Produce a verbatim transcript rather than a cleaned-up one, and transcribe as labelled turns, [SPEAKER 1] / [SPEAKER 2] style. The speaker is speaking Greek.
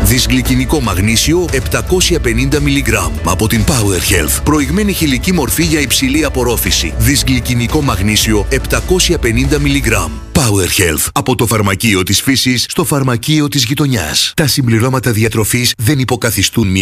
[SPEAKER 1] Δυσγλυκινικό μαγνήσιο επτακόσια πενήντα μιλιγκράμμ από την Power Health. Προηγμένη χηλική μορφή για υψηλή απορρόφηση. Δυσγλυκινικό μαγνήσιο επτακόσια πενήντα μιλιγκράμμ. Power Health. Από το φαρμακείο της φύσης στο φαρμακείο της γειτονιάς. Τα συμπληρώματα διατροφής δεν υποκαθιστούν μια